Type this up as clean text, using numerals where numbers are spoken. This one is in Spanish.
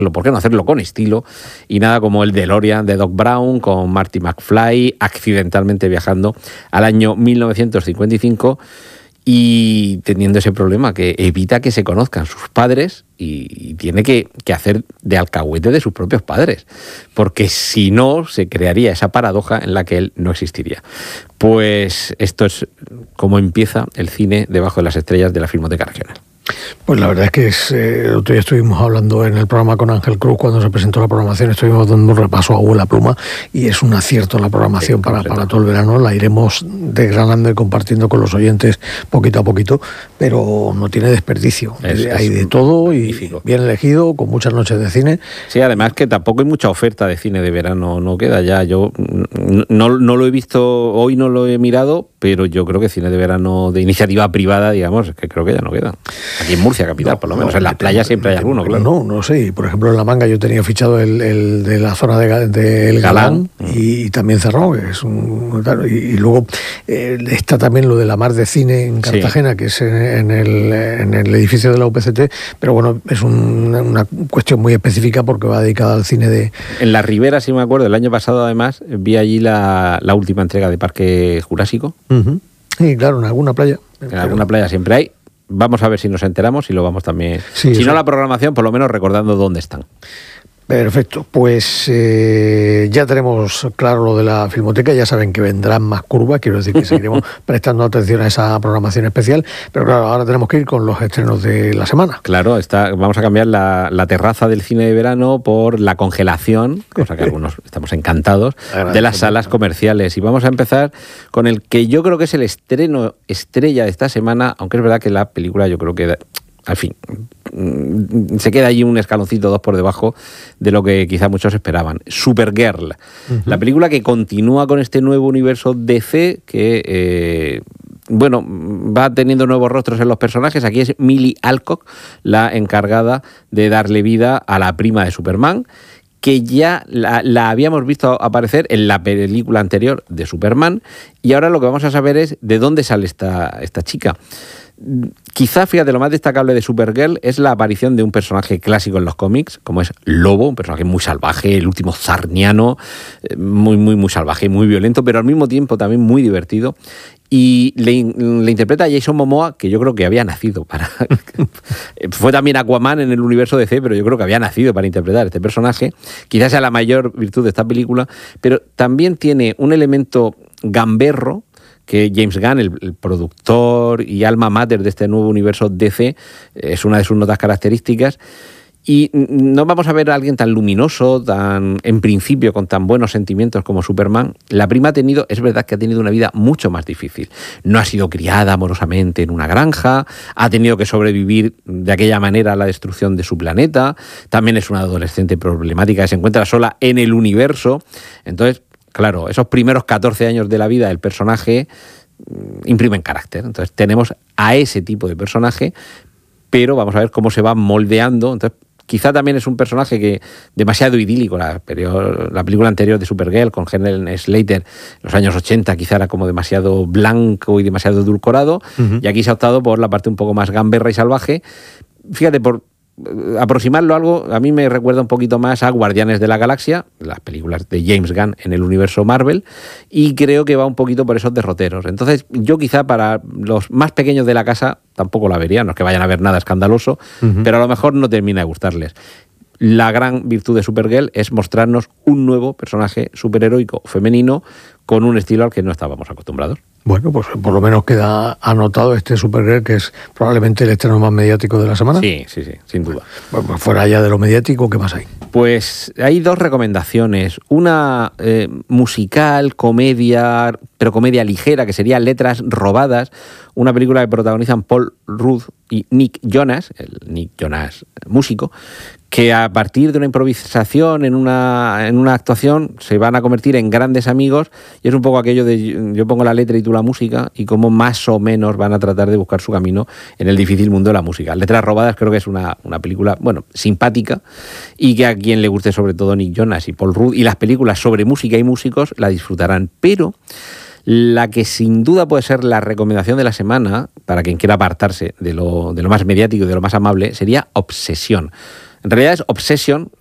¿por qué no hacerlo con estilo? Y nada como el DeLorean de Doc Brown con Marty McFly accidentalmente viajando al año 1955 y teniendo ese problema que evita que se conozcan sus padres y tiene que hacer de alcahuete de sus propios padres, porque si no se crearía esa paradoja en la que él no existiría. Pues esto es como empieza el cine debajo de las estrellas de la Filmoteca Regional. Pues la verdad es que el otro día estuvimos hablando en el programa con Ángel Cruz cuando se presentó la programación, estuvimos dando un repaso a Vuela Pluma y es un acierto la programación para todo el verano. La iremos desgranando y compartiendo con los oyentes poquito a poquito, pero no tiene desperdicio. Hay de todo y magnífico, bien elegido, con muchas noches de cine. Sí, además que tampoco hay mucha oferta de cine de verano, no queda ya. Yo no lo he visto, hoy no lo he mirado, pero yo creo que cine de verano de iniciativa privada, digamos, que creo que ya no queda. Aquí en Murcia capital, por lo menos. En las playas siempre hay alguno, claro. No sé. Por ejemplo, en La Manga yo tenía fichado el de la zona del Galán y también cerrado. Y luego está también lo de la Mar de Cine en Cartagena, que es en el edificio de la UPCT, pero bueno, es una cuestión muy específica porque va dedicada al cine de... En la Ribera, si me acuerdo, el año pasado además vi allí la última entrega de Parque Jurásico. Sí, claro, en alguna playa. En alguna playa siempre hay. Vamos a ver si nos enteramos y lo vamos también... Sí, si no la programación, por lo menos recordando dónde están. Perfecto, pues ya tenemos claro lo de la Filmoteca, ya saben que vendrán más curvas, quiero decir que seguiremos prestando atención a esa programación especial, pero claro, ahora tenemos que ir con los estrenos de la semana. Claro, vamos a cambiar la terraza del cine de verano por la congelación, cosa que algunos estamos encantados, de las salas comerciales. Y vamos a empezar con el que yo creo que es el estreno estrella de esta semana, aunque es verdad que la película yo creo que... Al fin, se queda allí un escaloncito, 2 por debajo de lo que quizá muchos esperaban. Supergirl, la película que continúa con este nuevo universo DC que, va teniendo nuevos rostros en los personajes. Aquí es Millie Alcock la encargada de darle vida a la prima de Superman, que ya la habíamos visto aparecer en la película anterior de Superman, y ahora lo que vamos a saber es de dónde sale esta chica. Quizá, fíjate, lo más destacable de Supergirl es la aparición de un personaje clásico en los cómics, como es Lobo, un personaje muy salvaje, el último zarniano, muy, muy, muy salvaje, muy violento, pero al mismo tiempo también muy divertido. Y le interpreta a Jason Momoa, que yo creo que había nacido para... Fue también Aquaman en el universo DC, pero yo creo que había nacido para interpretar este personaje. Quizás sea la mayor virtud de esta película, pero también tiene un elemento gamberro, que James Gunn, el productor y alma mater de este nuevo universo DC, es una de sus notas características. Y no vamos a ver a alguien tan luminoso, en principio con tan buenos sentimientos como Superman. La prima es verdad que ha tenido una vida mucho más difícil. No ha sido criada amorosamente en una granja, ha tenido que sobrevivir de aquella manera a la destrucción de su planeta. También es una adolescente problemática que se encuentra sola en el universo. Entonces, claro, esos primeros 14 años de la vida del personaje imprimen carácter. Entonces tenemos a ese tipo de personaje, pero vamos a ver cómo se va moldeando. Entonces quizá también es un personaje que demasiado idílico. La película anterior de Supergirl con Helen Slater en los años 80 quizá era como demasiado blanco y demasiado edulcorado, y aquí se ha optado por la parte un poco más gamberra y salvaje. Fíjate, por aproximarlo a algo, a mí me recuerda un poquito más a Guardianes de la Galaxia, las películas de James Gunn en el universo Marvel, y creo que va un poquito por esos derroteros. Entonces yo quizá para los más pequeños de la casa tampoco la vería, no es que vayan a ver nada escandaloso, pero a lo mejor no termina de gustarles. La gran virtud de Supergirl es mostrarnos un nuevo personaje superheroico femenino con un estilo al que no estábamos acostumbrados. Bueno, pues por lo menos queda anotado este Supergirl, que es probablemente el estreno más mediático de la semana. Sí, sin duda. Bueno, pues fuera ya de lo mediático, ¿qué más hay? Pues hay 2 recomendaciones. Una musical, comedia, pero comedia ligera, que sería Letras Robadas, una película que protagonizan Paul Rudd y Nick Jonas, el Nick Jonas músico, que a partir de una improvisación en una actuación se van a convertir en grandes amigos, y es un poco aquello de yo pongo la letra y tú la música, y cómo más o menos van a tratar de buscar su camino en el difícil mundo de la música. Letras Robadas creo que es una película, simpática, y que a quien le guste sobre todo Nick Jonas y Paul Rudd y las películas sobre música y músicos la disfrutarán. Pero la que sin duda puede ser la recomendación de la semana, para quien quiera apartarse de lo más mediático y de lo más amable, sería Obsesión, En realidad es Obsession,